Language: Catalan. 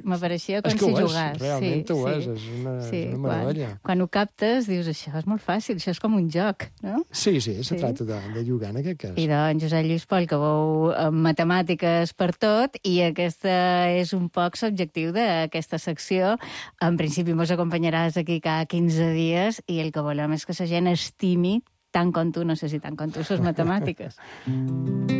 m'apareixia com si jugàs. Realment ho és, és una meravella. Quan ho captes, dius, això és molt fàcil, això és com un joc, no? Sí, se tracta de jugar en aquest cas. I doncs, Josep Lluís Pol, que veu matemàtiques per tot, i aquesta és un poc l'objectiu d'aquesta secció. En principi mos acompanyaràs aquí cada 15 dies i el que volem és que la gent estimi tant com tu, no sé si tant com tu, les matemàtiques.